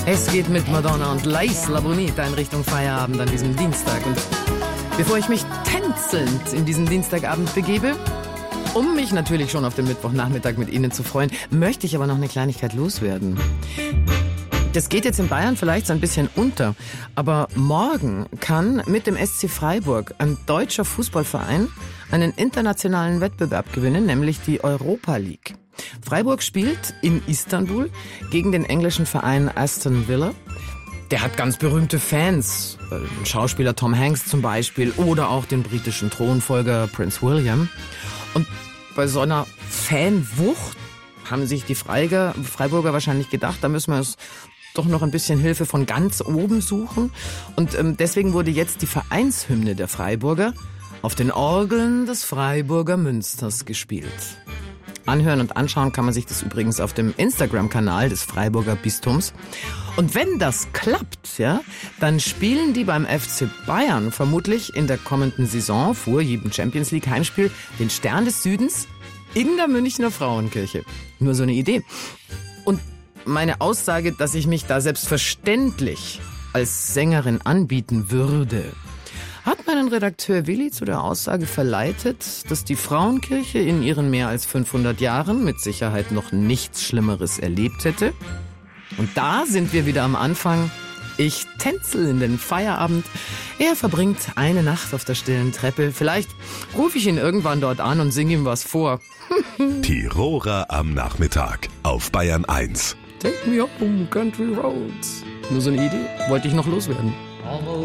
Es geht mit Madonna und La Isla Bonita in Richtung Feierabend an diesem Dienstag. Und bevor ich mich tänzelnd in diesen Dienstagabend begebe, um mich natürlich schon auf den Mittwochnachmittag mit Ihnen zu freuen, möchte ich aber noch eine Kleinigkeit loswerden. Das geht jetzt in Bayern vielleicht so ein bisschen unter, aber morgen kann mit dem SC Freiburg ein deutscher Fußballverein einen internationalen Wettbewerb gewinnen, nämlich die Europa League. Freiburg spielt in Istanbul gegen den englischen Verein Aston Villa. Der hat ganz berühmte Fans, den Schauspieler Tom Hanks zum Beispiel oder auch den britischen Thronfolger Prince William. Und bei so einer Fanwucht haben sich die Freiburger wahrscheinlich gedacht, da müssen wir uns doch noch ein bisschen Hilfe von ganz oben suchen. Und deswegen wurde jetzt die Vereinshymne der Freiburger auf den Orgeln des Freiburger Münsters gespielt. Anhören und anschauen kann man sich das übrigens auf dem Instagram-Kanal des Freiburger Bistums. Und wenn das klappt, ja, dann spielen die beim FC Bayern vermutlich in der kommenden Saison vor jedem Champions League Heimspiel den Stern des Südens in der Münchner Frauenkirche. Nur so eine Idee. Und meine Aussage, dass ich mich da selbstverständlich als Sängerin anbieten würde, hat meinen Redakteur Willi zu der Aussage verleitet, dass die Frauenkirche in ihren mehr als 500 Jahren mit Sicherheit noch nichts Schlimmeres erlebt hätte. Und da sind wir wieder am Anfang. Ich tänzel in den Feierabend. Er verbringt eine Nacht auf der stillen Treppe. Vielleicht rufe ich ihn irgendwann dort an und singe ihm was vor. Tiroler am Nachmittag auf Bayern 1. Take me home, country roads. Nur so eine Idee, wollte ich noch loswerden.